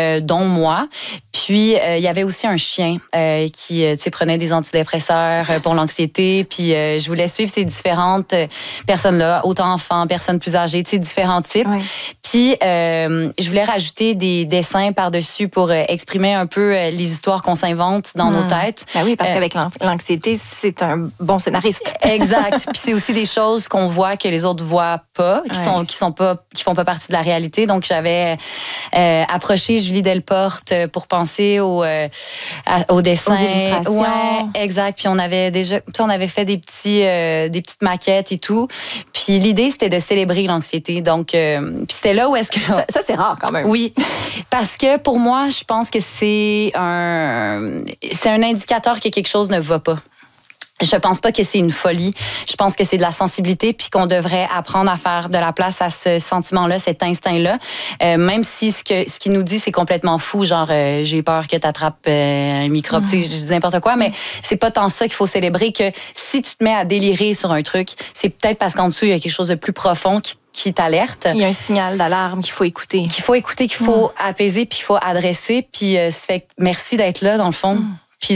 dont moi. Puis, il y avait aussi un chien qui prenait des antidépresseurs pour l'anxiété. Puis, je voulais suivre ces différentes personnes-là, autant enfants, personnes plus âgées, différents types. Ouais. Puis, je voulais rajouter des dessins par-dessus pour exprimer un peu les histoires qu'on s'invente dans nos têtes. Ben oui, parce qu'avec l'anxiété, c'est un bon scénariste. Exact. Puis, c'est aussi des choses qu'on voit que les autres voient pas, qui font pas partie de la réalité. Donc, j'avais approché Julie Delporte pour penser au dessin. Aux illustrations. Ouais, exact. Puis on avait fait des petites maquettes et tout. Puis l'idée, c'était de célébrer l'anxiété. Donc, puis c'était là où est-ce que... Ça, c'est rare quand même. Oui. Parce que pour moi, je pense que c'est un indicateur que quelque chose ne va pas. Je pense pas que c'est une folie. Je pense que c'est de la sensibilité puis qu'on devrait apprendre à faire de la place à ce sentiment-là, cet instinct-là. Même si ce qu'il nous dit, c'est complètement fou, genre j'ai peur que tu attrapes un microbe, tu sais, je dis n'importe quoi, mais c'est pas tant ça qu'il faut célébrer que si tu te mets à délirer sur un truc, c'est peut-être parce qu'en dessous, il y a quelque chose de plus profond qui t'alerte. Il y a un signal d'alarme qu'il faut écouter. Qu'il faut apaiser puis qu'il faut adresser. Puis ça fait merci d'être là, dans le fond. Puis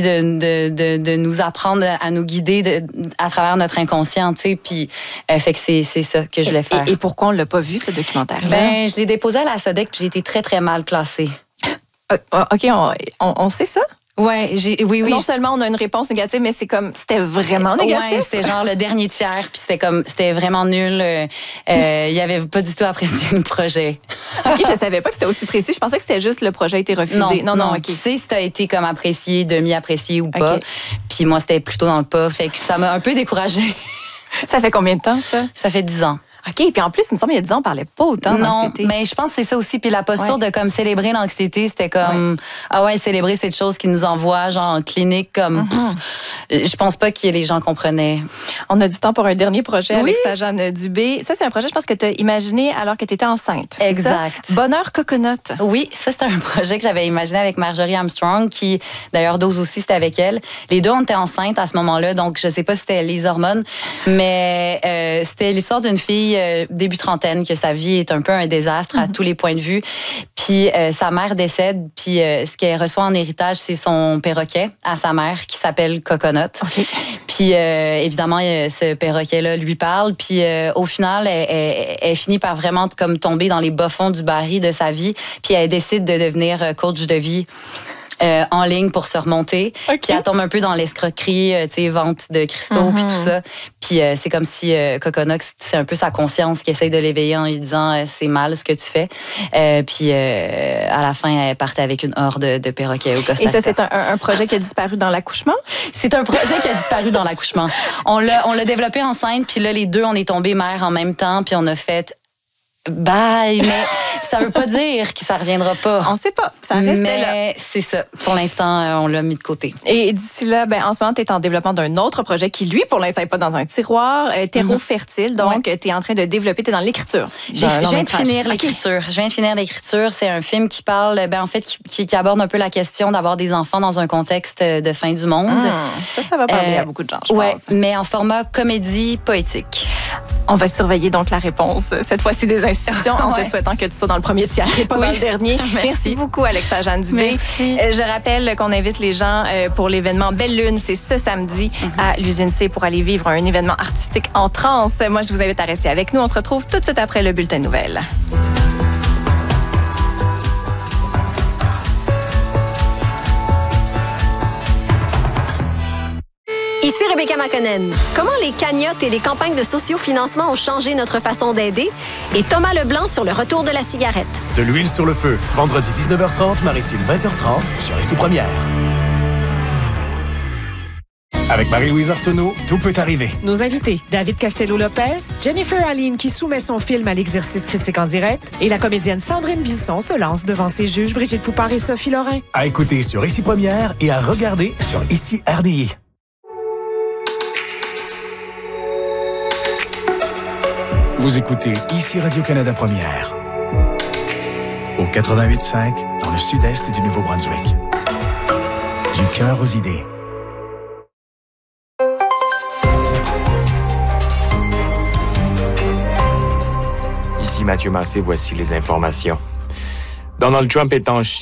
de nous apprendre à nous guider à travers notre inconscient, tu sais. Puis fait que c'est ça que je voulais faire. Et pourquoi on l'a pas vu, ce documentaire-là? Ben, je l'ai déposé à la SODEC, puis j'ai été très, très mal classée. OK, on sait ça? Ouais, oui. Non seulement on a une réponse négative, mais c'était vraiment négatif. Ouais, c'était genre le dernier tiers, puis c'était vraiment nul. Il avait pas du tout apprécié le projet. OK, je savais pas que c'était aussi précis. Je pensais que c'était juste le projet a été refusé. Non, OK. Tu sais si t'as été comme apprécié, demi-apprécié ou pas. Puis moi, c'était plutôt dans le pas. Fait que ça m'a un peu découragée. Ça fait combien de temps, ça? Ça fait 10 ans. OK, puis en plus, il me semble il y a 10 ans, on parlait pas autant d'anxiété. Non, mais je pense que c'est ça aussi. Puis la posture de comme célébrer l'anxiété, c'était comme célébrer cette chose qui nous envoie genre en clinique comme je pense pas que les gens comprenaient. On a du temps pour un dernier projet, Alexa-Jeanne Dubé. Ça, c'est un projet, je pense que tu as imaginé alors que tu étais enceinte. Exact. Bonheur Coconut. Oui, ça, c'était un projet que j'avais imaginé avec Marjorie Armstrong, qui, d'ailleurs, Dose aussi, c'était avec elle. Les deux, on était enceintes à ce moment-là, donc je sais pas si c'était les hormones, mais c'était l'histoire d'une fille début trentaine, que sa vie est un peu un désastre à tous les points de vue. Puis sa mère décède, puis ce qu'elle reçoit en héritage, c'est son perroquet à sa mère, qui s'appelle Coconut. Okay. Puis évidemment, ce perroquet-là lui parle, puis au final, elle finit par vraiment comme tomber dans les bas-fonds du baril de sa vie, puis elle décide de devenir coach de vie. En ligne pour se remonter. Okay. Puis elle tombe un peu dans l'escroquerie, tu sais, vente de cristaux, puis tout ça. Puis c'est comme si Coconut, c'est un peu sa conscience qui essaye de l'éveiller en lui disant c'est mal ce que tu fais. Puis à la fin, elle partait avec une horde de perroquets au Costa Rica. Et ça, c'est un projet qui a disparu dans l'accouchement? C'est un projet qui a disparu dans l'accouchement. On l'a développé enceinte, puis là, les deux, on est tombés mères en même temps, puis on a fait bye, mais ça veut pas dire que ça reviendra pas. On sait pas, ça reste là. Mais c'est ça. Pour l'instant, on l'a mis de côté. Et d'ici là, en ce moment, tu es en développement d'un autre projet qui, lui, pour l'instant, n'est pas dans un tiroir, Terreau fertile. Donc, tu es en train de développer, tu es dans l'écriture. Je viens de finir l'écriture. Je viens de finir l'écriture. C'est un film qui parle, en fait, qui aborde un peu la question d'avoir des enfants dans un contexte de fin du monde. Ça va parler à beaucoup de gens, je pense. Mais en format comédie poétique. On va surveiller donc la réponse, cette fois-ci des institutions, en te souhaitant que tu sois dans le premier tiers et pas dans le dernier. Merci beaucoup, Alexa-Jeanne Dubé. Merci. Je rappelle qu'on invite les gens pour l'événement Belle Lune. C'est ce samedi à l'Usine C pour aller vivre un événement artistique en transe. Moi, je vous invite à rester avec nous. On se retrouve tout de suite après le bulletin de nouvelles. Ici Rebecca Makonnen. Comment les cagnottes et les campagnes de sociofinancement ont changé notre façon d'aider? Et Thomas Leblanc sur le retour de la cigarette. De l'huile sur le feu. Vendredi 19h30, Maritime 20h30 sur Ici Première. Avec Marie-Louise Arsenault, tout peut arriver. Nos invités, David Castello-Lopez, Jennifer Aline qui soumet son film à l'exercice critique en direct et la comédienne Sandrine Bisson se lance devant ses juges Brigitte Poupard et Sophie Lorrain. À écouter sur Ici Première et à regarder sur Ici RDI. Vous écoutez Ici Radio-Canada Première. Au 88.5, dans le sud-est du Nouveau-Brunswick. Du cœur aux idées. Ici Mathieu Massé, voici les informations. Donald Trump est en Chine.